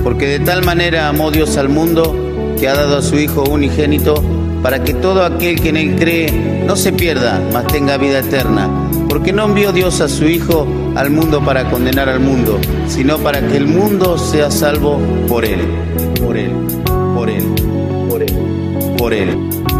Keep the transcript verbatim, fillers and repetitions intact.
Porque de tal manera amó Dios al mundo, que ha dado a su Hijo unigénito, para que todo aquel que en él cree no se pierda, mas tenga vida eterna. Porque no envió Dios a su Hijo al mundo para condenar al mundo, sino para que el mundo sea salvo por él, por él, por él, por él, por él.